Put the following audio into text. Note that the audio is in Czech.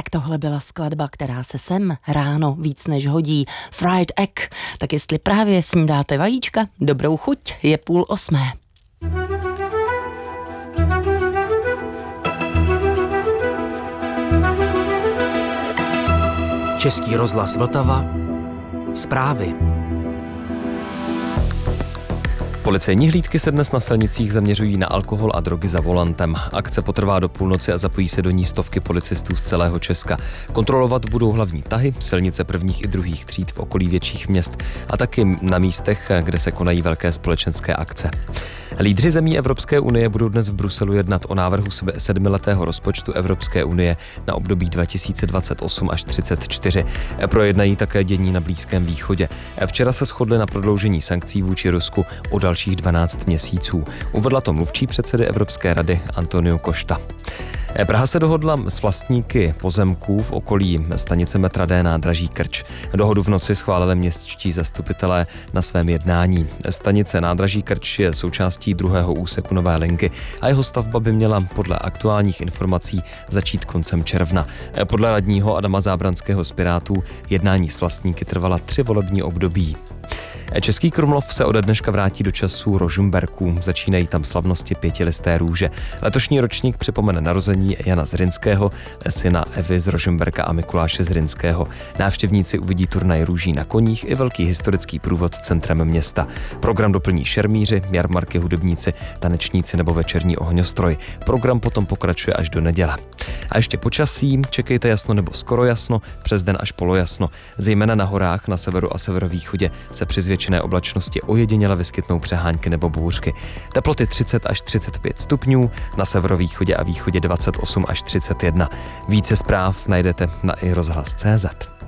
Tak tohle byla skladba, která se sem ráno víc než hodí. Fried egg. Tak jestli právě snídáte vajíčka, dobrou chuť, je 7:30. Český rozhlas Vltava. Zprávy. Policejní hlídky se dnes na silnicích zaměřují na alkohol a drogy za volantem. Akce potrvá do půlnoci a zapojí se do ní stovky policistů z celého Česka. Kontrolovat budou hlavní tahy, silnice prvních i druhých tříd v okolí větších měst a taky na místech, kde se konají velké společenské akce. Lídři zemí Evropské unie budou dnes v Bruselu jednat o návrhu sedmiletého rozpočtu Evropské unie na období 2028 až 2034. Projednají také dění na Blízkém východě. Včera se shodli na prodloužení sankcí vůči Rusku o dalších 12 měsíců. Uvedla to mluvčí předsedy Evropské rady Antonio Costa. Praha se dohodla s vlastníky pozemků v okolí stanice metra D nádraží Krč. Dohodu v noci schválili městští zastupitelé na svém jednání. Stanice nádraží Krč je součástí druhého úseku nové linky a jeho stavba by měla podle aktuálních informací začít koncem června. Podle radního Adama Zábranského z Pirátů jednání s vlastníky trvala 3 volební období. Český Krumlov se ode dneška vrátí do časů Rožmberků. Začínají tam slavnosti pětilisté růže. Letošní ročník připomene narození Jana Zrinského, syna Evy z Rožmberka a Mikuláše Zrinského. Návštěvníci uvidí turnaj růží na koních i velký historický průvod centrem města. Program doplní šermíři, jarmarky, hudebníci, tanečníci nebo večerní ohňostroj. Program potom pokračuje až do neděle. A ještě počasí, čekejte jasno nebo skoro jasno, přes den až polojasno. Zejména na horách na severu a severovýchodě se při zvětšené oblačnosti ojediněle vyskytnou přehánky nebo bouřky. Teploty 30 až 35 stupňů, na severovýchodě a východě 28 až 31. Více zpráv najdete na iRozhlas.cz.